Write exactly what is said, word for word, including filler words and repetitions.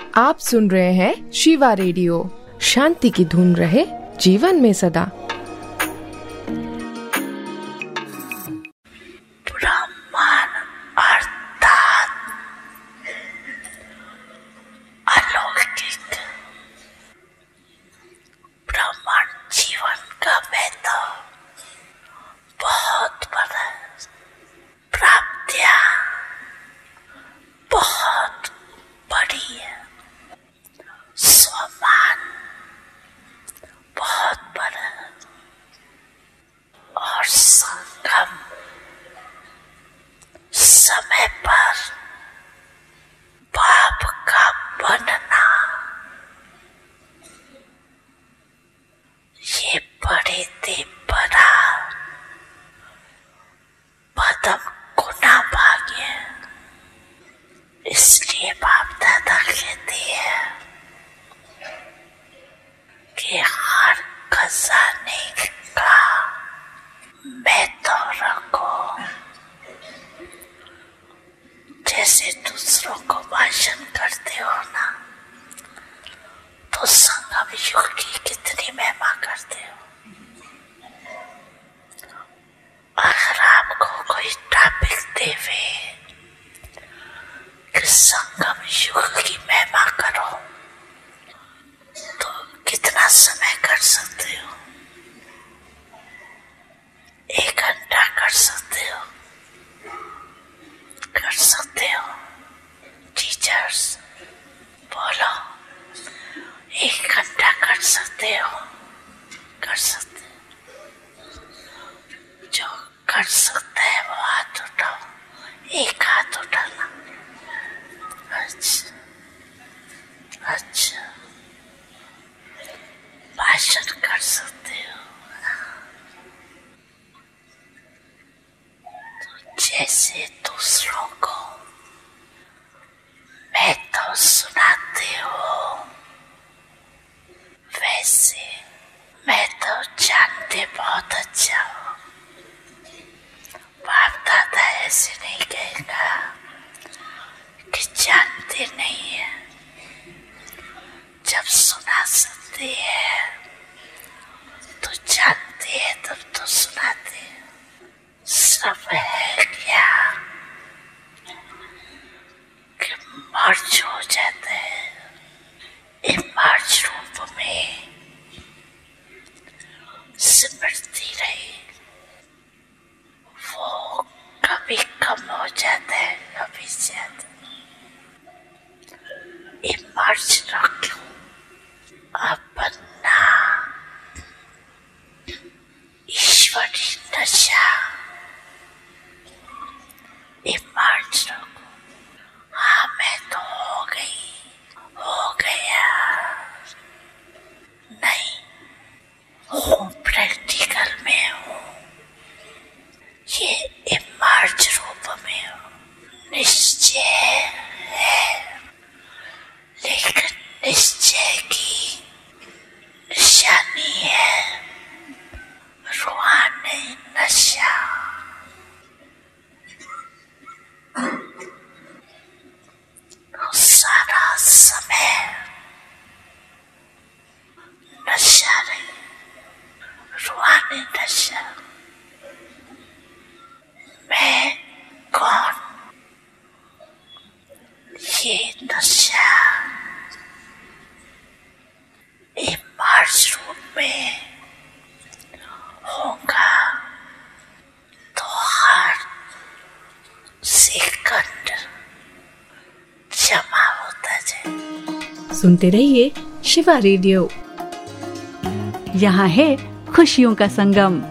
आप सुन रहे हैं शिवा रेडियो। शांति की धुन रहे जीवन में सदा। जैसे दूसरों को मैं तो सुनाती हूँ, वैसे मैं तो जानती बहुत अच्छा हूँ। बाप दादा ऐसे नहीं कहेगा कि जानती नहीं है। जब सुना सकती है तो जानती है, तब तो सुनाती है। सब है क्या कि मर्ज हो जाते हैं, इमर्ज रूप में सिमरती रही। वो कभी कम हो जाता है, कभी ज्यादा। इमर्ज रखो अपना ईश्वरी नशा, इमर्ज रखो। हाँ मैं तो हो गई, हो गया नहीं हूँ, प्रैक्टिकल में हूँ, ये इमर्ज रूप में हूँ। निश्चय है, लेकिन निश्चय की निशानी है रूहानी नशा। सारा समय नशा नहीं, रूहानी नशा। मैं कौन? ये नशा इमर्ज रूप में होगा तो हर सेकंड जमा होता जाए। सुनते रहिए शिवा रेडियो। यहाँ है खुशियों का संगम।